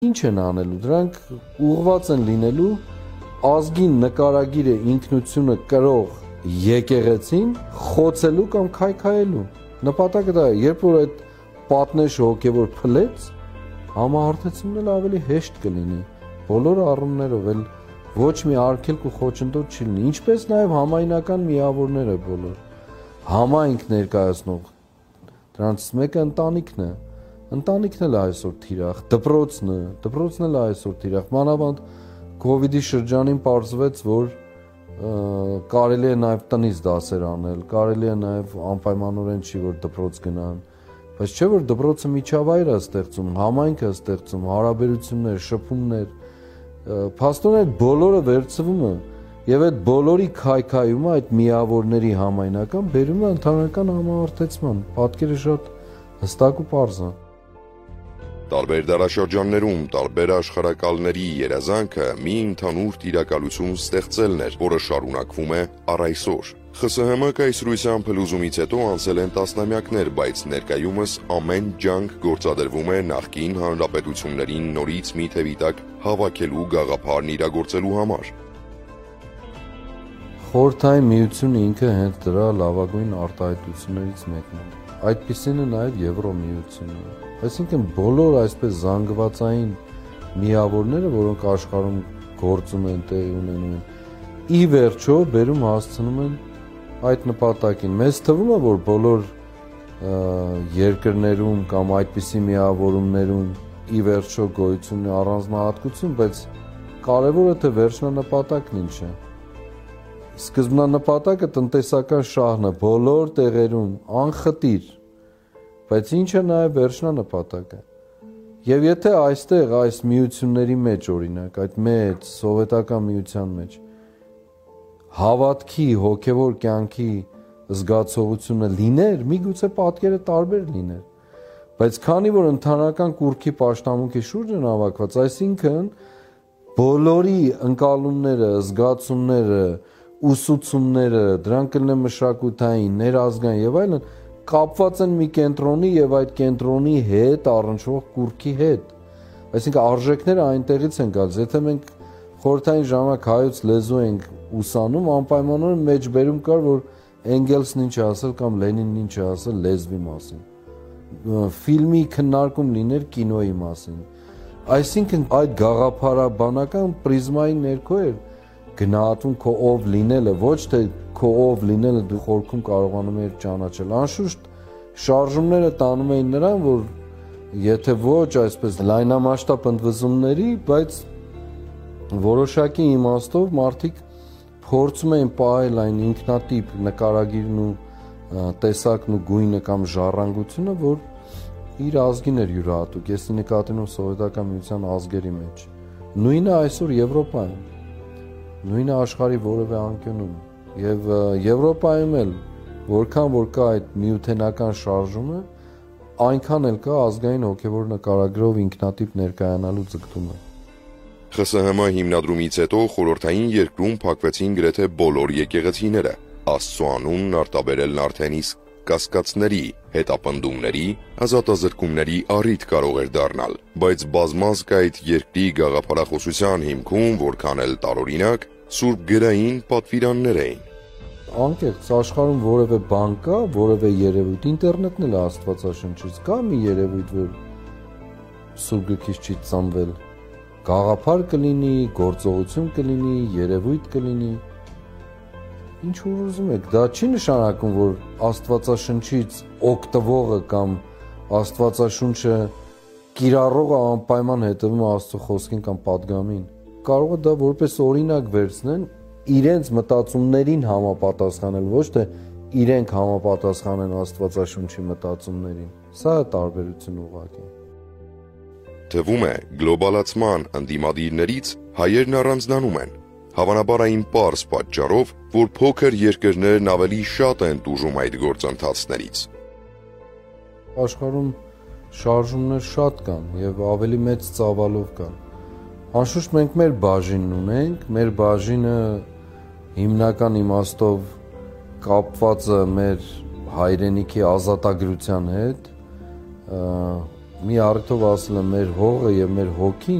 Ինչ են անելու, դրանք ուղղված են լինելու ազգին նկարագիրը ինքնությունը կրող եկեղեցին խոցելու կամ քայքայելու։ Նպատակը դա է, երբ որ այդ պատնեշը հոգևոր փլեց, համահարթեցումն էլ ավելի հեշտ կլինի, բոլոր առումներով էլ ոչ մի արգելք ու խոչընդոտ չի լինի, ինչպես նաև համայնական միավորները բոլոր, համայնք ներկայացնող, դրանց մեկը ընտանիքն է, ընտանիքն էլ այսօր թիրախ, դպրոցն էլ այսօր թիրախ, մանավանդ COVID-ի շրջանին պարզվեց, որ կարելի է նաև տնից դասեր անել, կարելի է նաև անպայմանորեն չի, որ դպրոց գնան, բայց չէ, որ դպրոցը միջավայր է ստեղծում, համայնք է ստեղծում, հարաբերություններ, շփումներ, փաստորեն այդ բոլորը վերցվում է եւ այդ բոլորի քայքայումը այդ միավորների համայնական բերում է ընդհանրական համահարթեցման, պատկերը շատ հստակ ու պարզ է։ Տարբեր դարաշրջաններում տարբեր աշխարհակալների երազանքը մի ընդհանուր տիրակալություն ստեղծելն էր, որը շարունակվում է առ այսօր։ ԽՍՀՄ կայսրության փլուզումից հետո անցել են տասնամյակներ, բայց ներկայումս ամեն ջանք գործադրվում է նախկին հանրապետություններին նորից մի թևի տակ հավաքելու գաղափարն իրագործելու համար։ Խորհրդային միությունը ինքը հենց դրա լավագույն արտահայտություններից մեկն է։ Այդպիսին է նաև Եվրոմիությունը։ Այսինքն բոլոր այսպես զանգվածային միավորները, որոնք աշխարհում գործում են, տեղի ունենում են, ի վերջո բերում հասցնում են այդ նպատակին։ Մեզ թվում է, որ բոլոր երկրներում կամ այդպիսի միավորումներում ի վերջո գոյություն է առանձնահատկություն, բայց կարևորը թե վերջնանպատակն ինչ է։ Սկզբնանպատակը տնտեսական շահն է բոլոր տեղերում, անխտիր, բայց ինչ է նաև վերջնանպատակը։ Եվ եթե այստեղ այս միությունների մեջ, օրինակ, այդ մեծ սովետական միության մեջ հավատքի, հոգևոր կյանքի զգացողությունը լիներ, միգուցե պատկերը տարբեր լիներ։ Բայց քանի որ ընդհանրական կուրքի պաշտամունքի շուրջ են հավաքված, այսինքն բոլորի ընկալումները, զգացումները, ուսուցումները, դրանք կլինեն մշակութային, ներազգային եւ այլն, կապված են մի կենտրոնի եւ այդ կենտրոնի հետ առնչվող կուրքի հետ։ Այսինքն արժեքները այնտեղից են գալիս։ Եթե մենք խորհրդային ժամանակ հայոց լեզու ենք ուսանում, անպայմանորեն մեջբերում կար, որ Էնգելսն ինչ է ասել կամ Լենինն ինչ է ասել լեզվի մասին։ Ֆիլմի քննարկում լիներ կինոյի մասին։ Այսինքն այդ գաղափարաբանական պրիզմայի ներքո էր գնահատվում քո ով լինելը, ոչ թե քո ով լինելը դու խորքում կարողանում ես ճանաչել։ Անշուշտ շարժումները տանում էին նրան, որ եթե ոչ այսպես լայնամասշտաբ ընդվզումների, բայց որոշակի իմաստով մարդիկ փորձում էին պահել այն ինքնատիպ նկարագիրն ու տեսակն ու գույնը կամ ժառանգությունը, որ իր ազգին էր յուրահատուկ։ Ես նկատի ունեմ սովետական միության ազգերի մեջ։ Նույնը այսօր Եվրոպայում, նույնը աշխարհի որևէ անկյունում։ Եվ Եվրոպայում էլ որքան որ կա այդ միութենական շարժումը, այնքան էլ կա ազգային հոգևոր նկարագրով ինքնատիպ ներկայանալու ձգտումը։ ԽՍՀՄ հիմնադրումից հետո խորհրդային երկրում փակվեցին գրեթե բոլոր եկեղեցիները, Աստծո անունն արտաբերելն արդեն իսկ կասկածների, հետապնդումների, ազատազրկումների առիթ կարող էր դառնալ, բայց բազմազգ այդ երկրի գաղափարախոսության հիմքում, որքան էլ տարօրինակ, սուրբ գրային պատվիրաններ էին։ Անկեղծ աշխարհում որևէ բան կա, որևէ երևույթ, ինտերնետն էլ Աստվածաշնչից կա մի երևույթ, որ սուրբ գրքից չի ծնվել։ Գաղափար կլինի, գործողություն կլինի, երևույթ կլինի։ Ինչ որ ուզում եք, դա չի նշանակում, որ Աստվածաշնչից օգտվողը կամ Աստվածաշունչը կիրառողը անպայման հետևում է Աստծո խոսքին կամ պատգամին։ Կարող է դա որպես օրինակ վերցնեն իրենց մտածումներին համապատասխանել, ոչ թե իրենք համապատասխանեն Աստվածաշունչի մտածումներին։ Սա է տարբերությունը ուղղակի։ Թվում է, գլոբալացման ընդդիմադիրներից հայերն առանձնանում են, հավանաբար այն պարզ պատճառով, որ փոքր երկրներն ավելի շատ են տուժում այդ գործընթացներից։ Աշխարհում շարժումներ շատ կան եւ ավելի մեծ ծավալով կան։ Անշուշտ մենք մեր բաժինն ունենք, մեր բաժինը հիմնական իմաստով կապված է մեր հայրենիքի ազատագրության հետ, մի առիթով ասել եմ մեր հողը եւ մեր հոգին